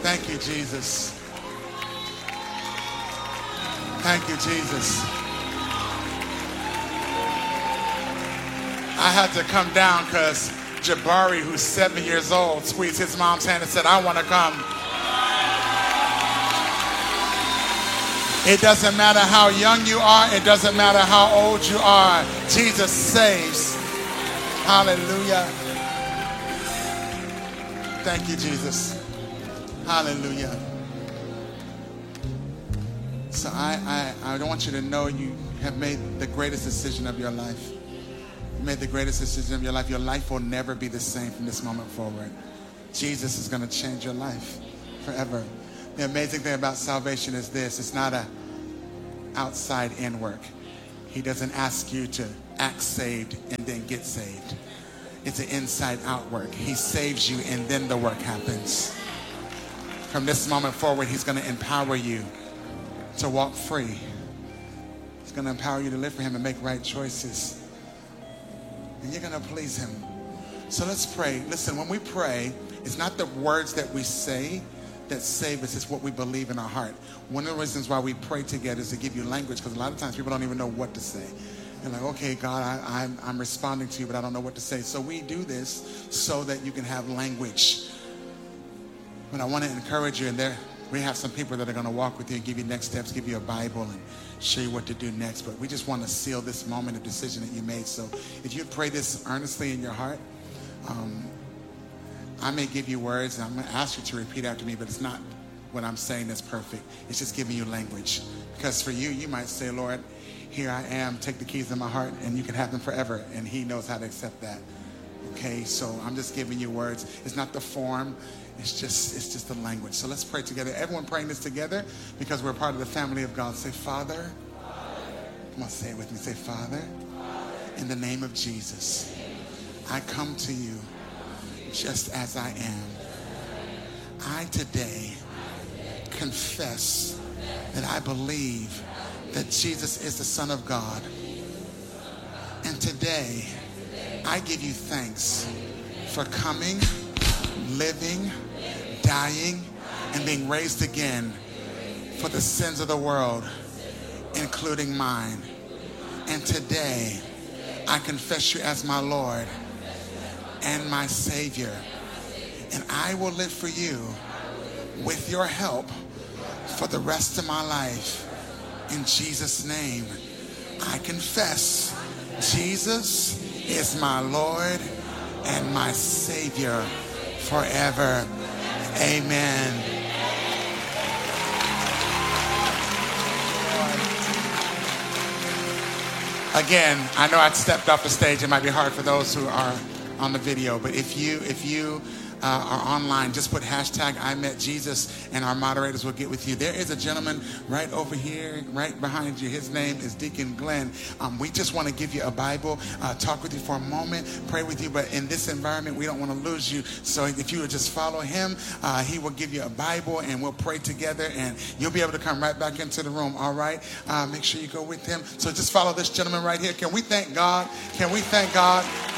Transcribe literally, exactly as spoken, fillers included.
Thank you, Jesus. Thank you, Jesus. I had to come down because Jabari, who's seven years old, squeezed his mom's hand and said, I want to come. It doesn't matter how young you are. It doesn't matter how old you are. Jesus saves. Hallelujah. Thank you, Jesus. Hallelujah. So I, I, I don't want you to know you have made the greatest decision of your life. You made the greatest decision of your life. Your life will never be the same from this moment forward. Jesus is going to change your life forever. The amazing thing about salvation is this. It's not a outside in work. He doesn't ask you to act saved and then get saved. It's an inside out work. He saves you and then the work happens. From this moment forward, he's going to empower you to walk free. He's going to empower you to live for him and make right choices. And you're going to please him. So let's pray. Listen, when we pray, it's not the words that we say that save us, it's what we believe in our heart. One of the reasons why we pray together is to give you language, because a lot of times people don't even know what to say. They're like, okay, God, I, I'm, I'm responding to you, but I don't know what to say. So we do this so that you can have language. But I want to encourage you, and there we have some people that are going to walk with you and give you next steps, give you a Bible and show you what to do next. But we just want to seal this moment of decision that you made. So if you pray this earnestly in your heart, um, I may give you words, and I'm going to ask you to repeat after me, but it's not what I'm saying that's perfect. It's just giving you language. Because for you, you might say, Lord, here I am, take the keys in my heart, and you can have them forever. And he knows how to accept that. Okay, so I'm just giving you words. It's not the form. It's just, it's just the language. So let's pray together. Everyone praying this together because we're part of the family of God. Say, Father. Come on, say it with me. Say, Father, in the name of Jesus, I come to you just as I am. I today confess that I believe that Jesus is the Son of God. And today, I give you thanks for coming, living, dying, and being raised again for the sins of the world, including mine. And today, I confess you as my Lord and my Savior. And I will live for you with your help for the rest of my life. In Jesus' name, I confess Jesus is my Lord and my Savior forever. Amen. Again, I know I stepped off the stage. It might be hard for those who are on the video, but if you if you uh, are online, just put hashtag I met Jesus and our moderators will get with you. There is a gentleman right over here, right behind you. His name is Deacon Glenn. Um, we just want to give you a Bible, uh, talk with you for a moment, pray with you, but in this environment, we don't want to lose you. So if you would just follow him, uh, he will give you a Bible and we'll pray together and you'll be able to come right back into the room, all right? Uh, make sure you go with him. So just follow this gentleman right here. Can we thank God? Can we thank God?